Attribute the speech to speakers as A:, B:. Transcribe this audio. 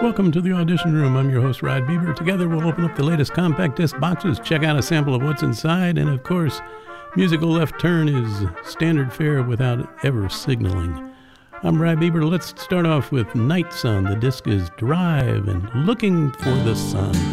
A: Welcome to the Audition Room. I'm your host, Rod Bieber. Together we'll open up the latest compact disc boxes, check out a sample of what's inside, and of course, musical left turn is standard fare without ever signaling. I'm Rod Bieber. Let's start off with Night Sun. The disc is Drive and Looking for the Sun.